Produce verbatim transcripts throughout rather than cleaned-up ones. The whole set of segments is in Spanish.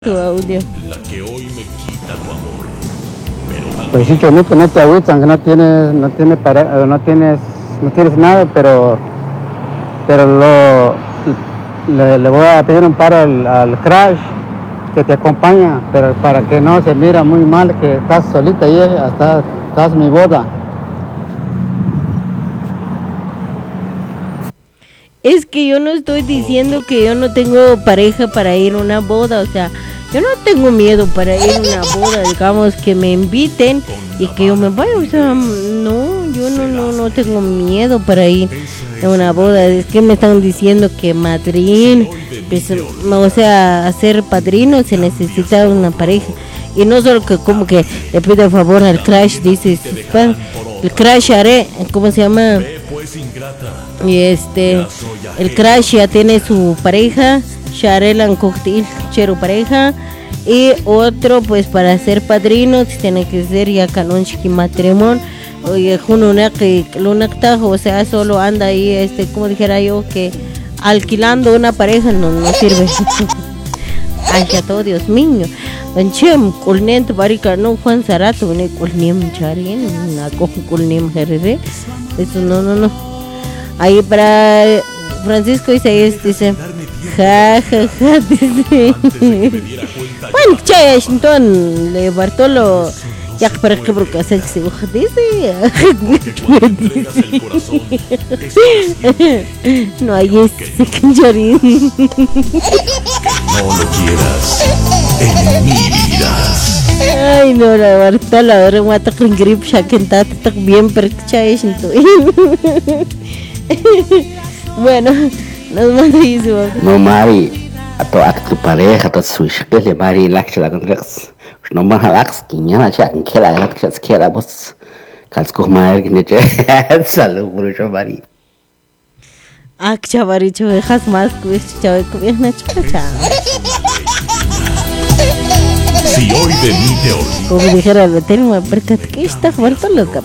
Tu audio. La que hoy me quita tu amor. Pero Pues sí, Chomito, no te agüitan, que no tienes, no tienes para, no tienes, no tienes nada, pero, pero lo, le, le voy a pedir un paro al, al Crash que te acompaña, pero para que no se mira muy mal que estás solita ahí, hasta estás mi boda. Es que yo no estoy diciendo que yo no tengo pareja para ir a una boda, o sea, yo no tengo miedo para ir a una boda, digamos que me inviten y que yo me vaya, o sea, no, yo no, no, no tengo miedo para ir a una boda. Es que me están diciendo que madrina, pues, o sea, hacer padrino se necesita una pareja. Y no solo que como que le pido favor al Crash, dice, el Crash haré, ¿cómo se llama? Y este, el Crash ya tiene su pareja, Sharelan Cocktail, Chero pareja, y otro pues para ser padrinos tiene que ser ya canon chiqui matrimonio, oye, o sea, solo anda ahí, este, como dijera yo, que alquilando una pareja no, no sirve. Ay, ya todo, Dios mío. Anchem, culnent barica no Juan Zarato, ne culnim charin, na cojo culnim herere. Eso no, no, no. Ahí para Francisco Isaías dice, ja, ja, ja, dice. Bueno, che, entonces, le Bartolo, ya para que porque hace que se dice. No hay ese cancharín. no lo quieras, en mí vivirás. Ay, no, la Bartolo, ahora voy a tocar un grip, ya que está bien, pero che, entonces. Bueno, nos manda eso. No Mari, atau ak tu pareja atau switch ke le Mari lak la contrax. No más lax kinya cha que la lak cha que la bos. Kalsko Mari ne che. Salud por eso Mari. Ak chavari cho khas mas kuis chawe kuis na chacha. Si hoy de mí te olvido. Como dijera el veterinario, porque que está muerto loca.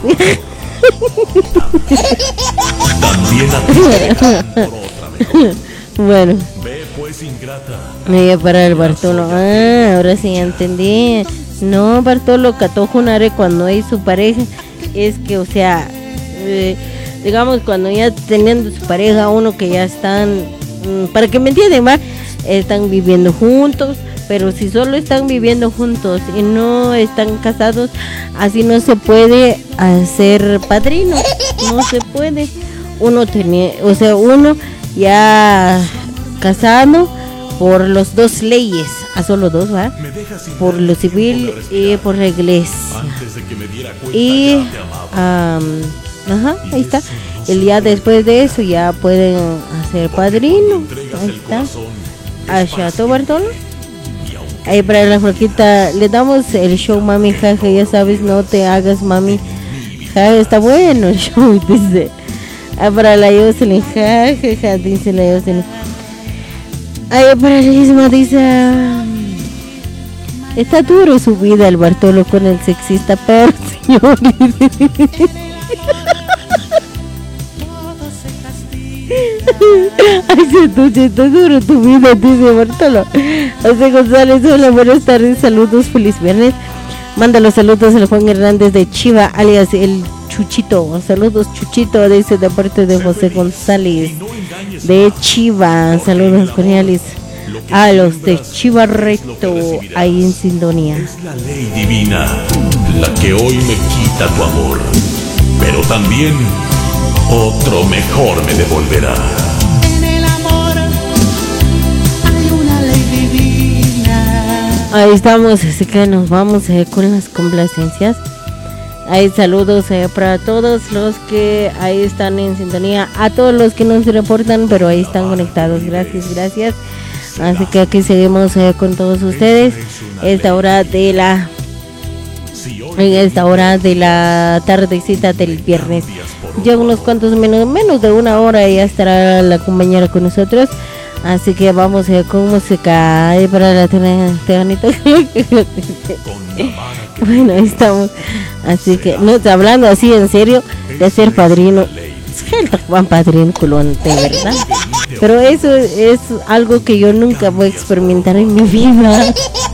También a ti te dejan por otra mejor. Bueno. Ve pues ingrata. Me voy a parar el Bartolo. Ah, ahora sí ya entendí. No, Bartolo, Catojunare cuando hay su pareja es que, o sea, eh, digamos cuando ya teniendo su pareja, uno que ya están, mmm, para que me entiendan más, están viviendo juntos. Pero si solo están viviendo juntos y no están casados, así no se puede hacer padrino, no se puede. Uno tenía, o sea, uno ya casado por los dos leyes, a solo dos, ¿va? Por lo civil y por la iglesia. Y, um, ajá, ahí está. El día después de eso ya pueden hacer padrino. Ahí está. A Chato Bartolo. Ahí para la flaquita, le damos el show, mami, jaja, ya sabes, no te hagas, mami, jaja, está bueno el show, dice. Ahí para la Jocelyn, jaja, dice la Jocelyn. Ahí para la Isma dice, está duro su vida el Bartolo con el sexista, pero señor. Ay, se tuche, está duro tu vida, dice Bartolo. José González, hola, buenas tardes, saludos, feliz viernes. Manda los saludos al Juan Hernández de Chiva, alias el Chuchito. Saludos, Chuchito, dice de parte de José González de Chiva. Saludos cordiales a los de Chiva Recto, ahí en sintonía. Es la ley divina la que hoy me quita tu amor, pero también otro mejor me devolverá. En el amor hay una ley divina. Ahí estamos, así que nos vamos eh, con las complacencias. Ahí saludos eh, para todos los que ahí están en sintonía, a todos los que no se reportan, pero ahí están conectados. Gracias, gracias. Así que aquí seguimos eh, con todos ustedes. Esta hora de la en esta hora de la tardecita del viernes. Ya unos cuantos menos, menos de una hora ya estará la compañera con nosotros. Así que vamos eh, con música ahí para la tejanita. Bueno, ahí estamos. Así que no está hablando así en serio de ser padrino. Es que el Juan padrino culón, de verdad. Pero eso es algo que yo nunca voy a experimentar en mi vida.